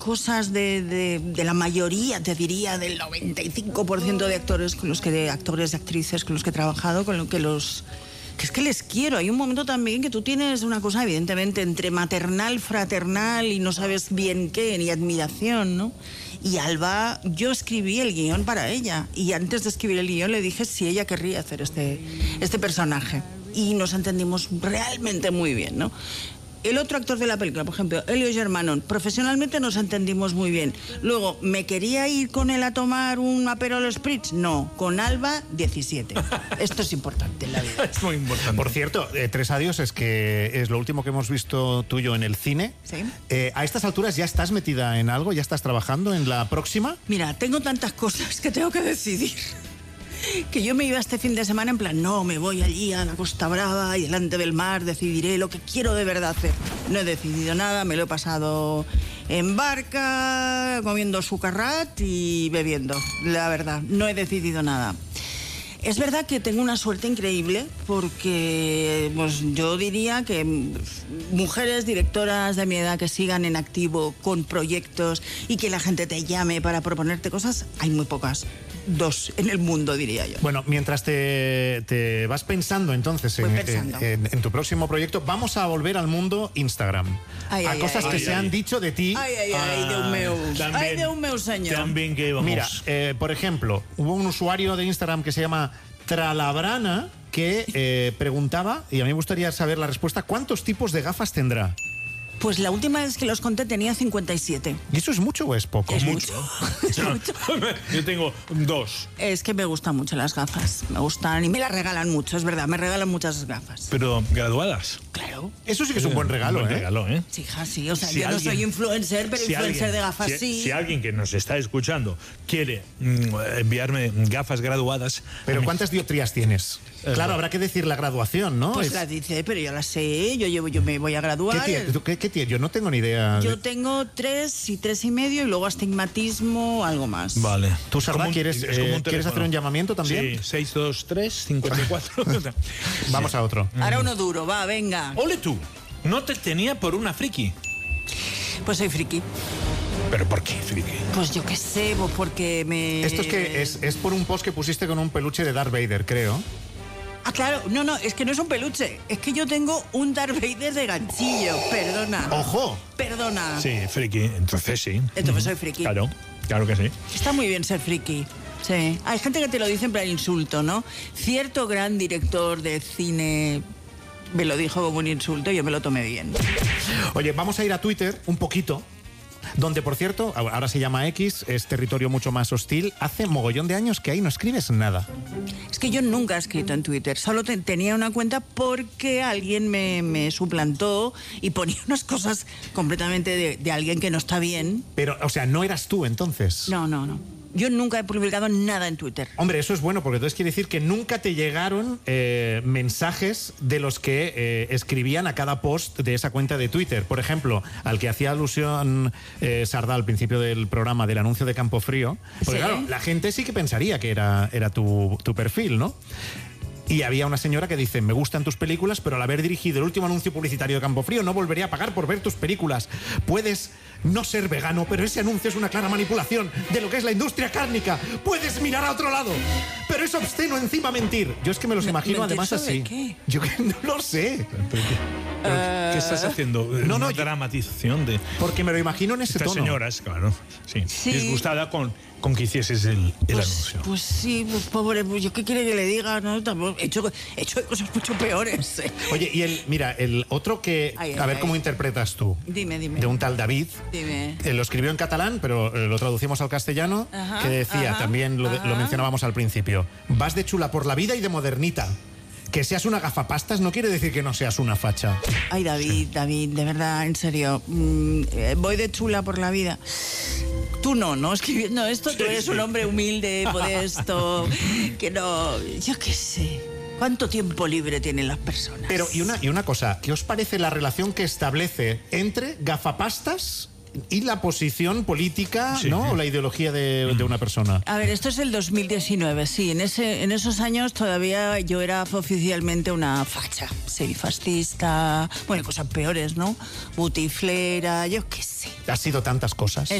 cosas de la mayoría, te diría, del 95% de actores actores y actrices con los que he trabajado, con lo que que es que les quiero. Hay un momento también que tú tienes una cosa, evidentemente, entre maternal, fraternal y no sabes bien qué, ni admiración, ¿no? Y Alba, yo escribí el guión para ella, y antes de escribir el guión le dije si ella querría hacer este personaje. Y nos entendimos realmente muy bien, ¿no? El otro actor de la película, por ejemplo, Elio Germano, profesionalmente nos entendimos muy bien. Luego, ¿me quería ir con él a tomar un Aperol Spritz? No, con Alba, 17. Esto es importante en la vida. Es muy importante. Por cierto, Tres Adiós es que es lo último que hemos visto tuyo en el cine. Sí. ¿A estas alturas ya estás metida en algo? ¿Ya estás trabajando en la próxima? Mira, tengo tantas cosas que tengo que decidir. Que yo me iba este fin de semana en plan, no, me voy allí a la Costa Brava y delante del mar decidiré lo que quiero de verdad hacer. No he decidido nada, me lo he pasado en barca, comiendo sucarrat y bebiendo, la verdad, no he decidido nada. Es verdad que tengo una suerte increíble porque pues, yo diría que mujeres directoras de mi edad que sigan en activo con proyectos y que la gente te llame para proponerte cosas, hay muy pocas. 2 en el mundo, diría yo. Bueno, mientras te vas pensando entonces en tu próximo proyecto, vamos a volver al mundo Instagram. A cosas que se han dicho de ti. Déu meu. Ay, Déu meu, señor. También que vamos. Mira, por ejemplo, hubo un usuario de Instagram que se llama Tralabrana que preguntaba, y a mí me gustaría saber la respuesta, ¿cuántos tipos de gafas tendrá? Pues la última vez que los conté tenía 57. ¿Y eso es mucho o es poco? Es mucho. Yo tengo 2. Es que me gustan mucho las gafas. Me gustan y me las regalan mucho, es verdad. Me regalan muchas gafas. Pero graduadas. Claro. Eso sí que es un buen regalo, ¿eh? Sí, hija, sí. O sea, Si yo no soy influencer, pero influencer de gafas sí. Si alguien que nos está escuchando quiere enviarme gafas graduadas... ¿Pero cuántas dioptrías tienes? Claro, habrá que decir la graduación, ¿no? Pues la dice, pero yo la sé. Yo me voy a graduar. ¿Qué tienes? Yo no tengo ni idea. Yo tengo 3 y 3,5 y luego astigmatismo, algo más. Vale. ¿Tú, Sardá, quieres hacer un llamamiento también? Sí, 623 54. Vamos a otro. Ahora uno duro, va, venga. Ole tú, no te tenía por una friki. Pues soy friki. ¿Pero por qué friki? Pues yo qué sé, pues porque me... Esto es que es por un post que pusiste con un peluche de Darth Vader, creo. Ah, claro, no, es que no es un peluche. Es que yo tengo un Darth Vader de ganchillo, perdona. ¡Ojo! Perdona. Sí, friki, entonces sí. Entonces soy friki. Claro que sí. Está muy bien ser friki. Sí. Hay gente que te lo dice en plan insulto, ¿no? Cierto gran director de cine me lo dijo como un insulto y yo me lo tomé bien. Oye, vamos a ir a Twitter un poquito, donde, por cierto, ahora se llama X, es territorio mucho más hostil. Hace mogollón de años que ahí no escribes nada. Es que yo nunca he escrito en Twitter, solo tenía una cuenta porque alguien me suplantó y ponía unas cosas completamente de alguien que no está bien. Pero, o sea, ¿no eras tú entonces? No. Yo nunca he publicado nada en Twitter. Hombre, eso es bueno, porque entonces quiere decir que nunca te llegaron mensajes de los que escribían a cada post de esa cuenta de Twitter. Por ejemplo, al que hacía alusión Sardá al principio del programa del anuncio de Campofrío. Porque claro, la gente sí que pensaría que era tu perfil, ¿no? Y había una señora que dice, me gustan tus películas, pero al haber dirigido el último anuncio publicitario de Campofrío no volveré a pagar por ver tus películas. Puedes no ser vegano, pero ese anuncio es una clara manipulación de lo que es la industria cárnica. Puedes mirar a otro lado, pero es obsceno encima mentir. Yo es que me los imagino además así. ¿Qué? Yo que no lo sé. ¿Qué estás haciendo? Una dramatización de... Porque me lo imagino en ese Estas tono. señoras, claro, sí. Disgustada con que hicieses el anuncio. Pues sí, pues pobre, pues yo qué quiere que le diga, ¿no? He hecho cosas mucho peores. Oye, y el otro que... a ver cómo interpretas tú. Dime. De un tal David. Dime. Lo escribió en catalán, pero lo traducimos al castellano, que decía, también lo mencionábamos al principio, vas de chula por la vida y de modernita. Que seas una gafapastas no quiere decir que no seas una facha. Ay, David, de verdad, en serio. Voy de chula por la vida. Tú no escribiendo esto, tú eres un hombre humilde, modesto, que no... Yo qué sé. ¿Cuánto tiempo libre tienen las personas? Pero, y una cosa, ¿qué os parece la relación que establece entre gafapastas y la posición política, Sí. ¿no? O la ideología de una persona. A ver, esto es el 2019, sí. En esos años todavía yo era oficialmente una facha, sí, fascista, bueno, cosas peores, ¿no? Butiflera, yo qué sé. Ha sido tantas cosas.